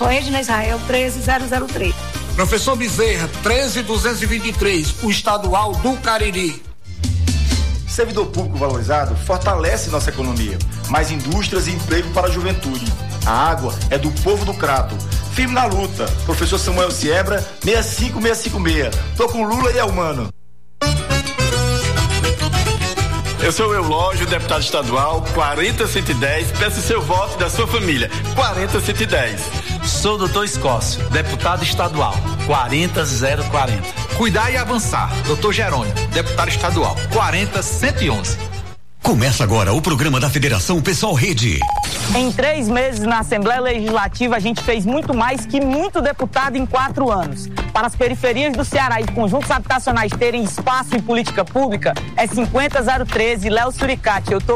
Sou Edna Israel 13003. Professor Bezerra 13223, o estadual do Cariri. Servidor público valorizado fortalece nossa economia, mais indústrias e emprego para a juventude. A água é do povo do Crato. Firme na luta. Professor Samuel Siebra 65656. Tô com Lula e Elmano. Eu sou o Eulógio, deputado estadual 40110, peço seu voto da sua família 40110. Sou o doutor Escócio, deputado estadual 40040. Cuidar e avançar, doutor Jerônimo, deputado estadual 40111. Começa agora o programa da Federação Pessoal Rede. Em 3 meses na Assembleia Legislativa, a gente fez muito mais que muito deputado em 4 anos. Para as periferias do Ceará e conjuntos habitacionais terem espaço em política pública, é 50013, Léo Suricati. Eu tô